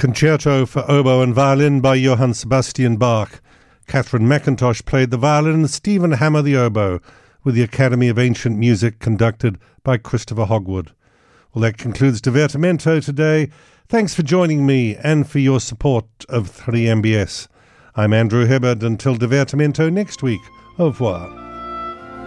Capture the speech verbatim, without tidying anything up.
Concerto for Oboe and Violin by Johann Sebastian Bach. Catherine McIntosh played the violin and Stephen Hammer the oboe, with the Academy of Ancient Music conducted by Christopher Hogwood. Well, that concludes Divertimento today. Thanks for joining me and for your support of three M B S. I'm Andrew Hibbard. Until Divertimento next week. Au revoir.